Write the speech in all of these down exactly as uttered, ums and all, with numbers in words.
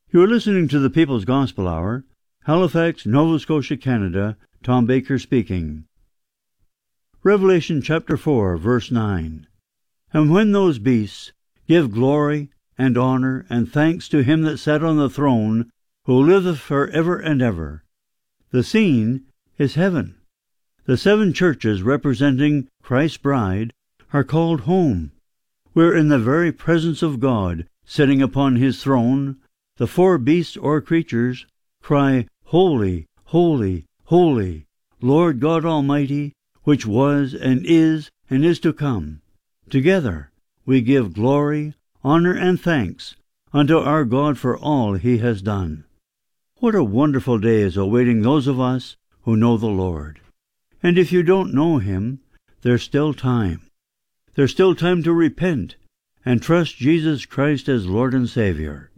You are listening to the People's Gospel Hour, Halifax, Nova Scotia, Canada. Tom Baker speaking. Revelation chapter four, verse nine. And when those beasts give glory and honor and thanks to him that sat on the throne, who liveth for ever and ever. The scene is heaven. The seven churches representing Christ's bride are called home. We're in the very presence of God, sitting upon his throne. The four beasts or creatures cry, Holy, holy, holy, Lord God Almighty, which was and is and is to come. Together we give glory, honor, and thanks unto our God for all he has done. What a wonderful day is awaiting those of us who know the Lord. And if you don't know him, there's still time. There's still time to repent and trust Jesus Christ as Lord and Savior.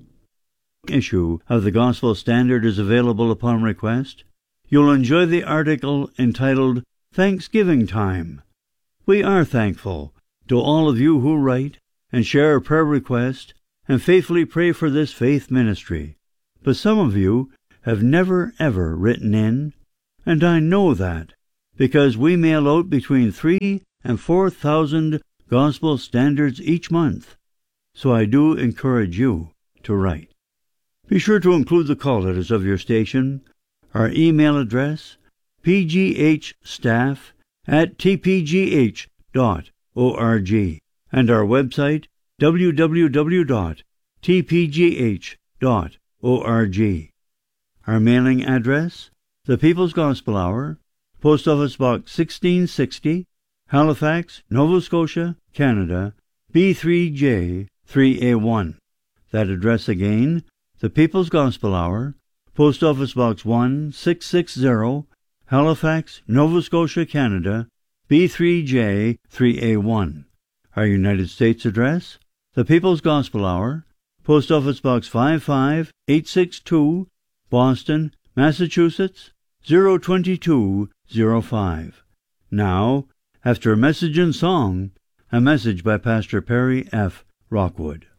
Issue of the Gospel Standard is available upon request. You'll enjoy the article entitled Thanksgiving Time. We are thankful to all of you who write and share a prayer request and faithfully pray for this faith ministry. But some of you have never ever written in, and I know that because we mail out between three and four thousand Gospel Standards each month. So I do encourage you to write. Be sure to include the call letters of your station, our email address, p g h staff at t p g h dot org, and our website, w w w dot t p g h dot org. Our mailing address, The People's Gospel Hour, Post Office Box sixteen sixty, Halifax, Nova Scotia, Canada, B three J three A one. That address again, The People's Gospel Hour, Post Office Box one six six zero, Halifax, Nova Scotia, Canada, B three J three A one. Our United States address, The People's Gospel Hour, Post Office Box five five eight six two, Boston, Massachusetts, zero two two zero five. Now, after a message and song, a message by Pastor Perry F. Rockwood.